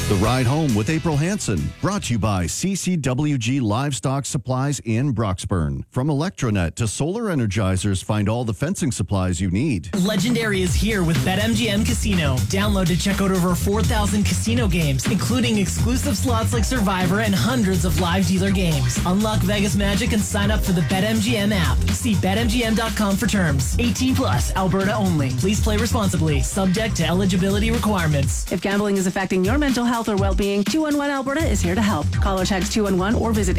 The Ride Home with April Hansen, brought to you by CCWG Livestock Supplies in Broxburn. From Electronet to solar energizers, find all the fencing supplies you need. Legendary is here with BetMGM Casino. Download to check out over 4,000 casino games, including exclusive slots like Survivor and hundreds of live dealer games. Unlock Vegas Magic and sign up for the BetMGM app. See BetMGM.com for terms. 18 plus, Alberta only. Please play responsibly. Subject to eligibility requirements. If gambling is affecting your mental health or well-being, 211 Alberta is here to help. Call or text 211 or visit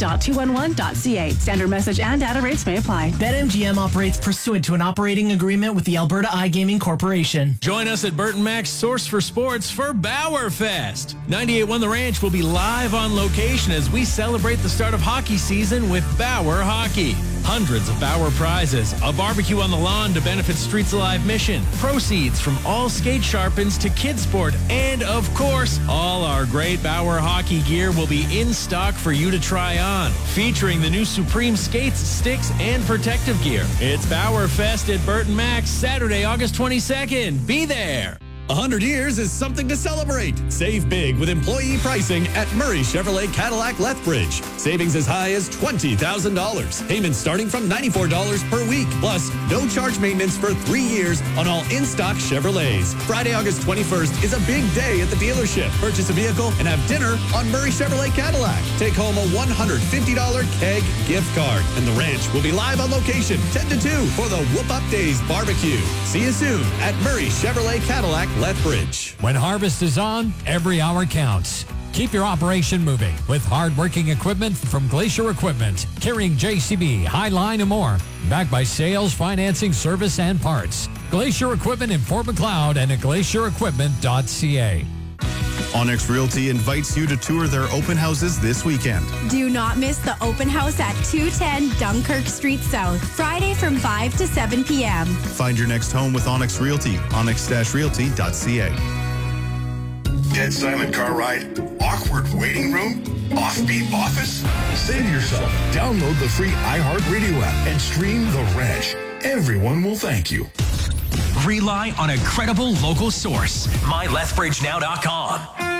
ab.211.ca. Standard message and data rates may apply. BetMGM operates pursuant to an operating agreement with the Alberta iGaming Corporation. Join us at Burton Mac's Source for Sports for Bauerfest. 98.1 The Ranch will be live on location as we celebrate the start of hockey season with Bauer Hockey. Hundreds of Bauer prizes, a barbecue on the lawn to benefit Streets Alive mission, proceeds from all skate sharpens to kids sport, and of course, all our great Bauer hockey gear will be in stock for you to try on, featuring the new Supreme skates, sticks, and protective gear. It's Bauer Fest at Burton Mac's, Saturday, August 22nd. Be there. 100 years is something to celebrate. Save big with employee pricing at Murray Chevrolet Cadillac Lethbridge. Savings as high as $20,000. Payments starting from $94 per week. Plus, no charge maintenance for 3 years on all in-stock Chevrolets. Friday, August 21st is a big day at the dealership. Purchase a vehicle and have dinner on Murray Chevrolet Cadillac. Take home a $150 keg gift card. And the ranch will be live on location 10 to 2 for the Whoop Up Days barbecue. See you soon at Murray Chevrolet Cadillac Lethbridge. When harvest is on, every hour counts. Keep your operation moving with hard-working equipment from Glacier Equipment, carrying JCB, Highline, and more. Backed by sales, financing, service, and parts. Glacier Equipment in Fort McLeod and at glacierequipment.ca. Onyx Realty invites you to tour their open houses this weekend. Do not miss the open house at 210 Dunkirk Street South, Friday from 5 to 7 p.m. Find your next home with Onyx Realty, onyx-realty.ca. Dead silent car ride? Awkward waiting room? Offbeat office? Save yourself. Download the free iHeartRadio app and stream The Ranch. Everyone will thank you. Rely on a credible local source. MyLethbridgeNow.com.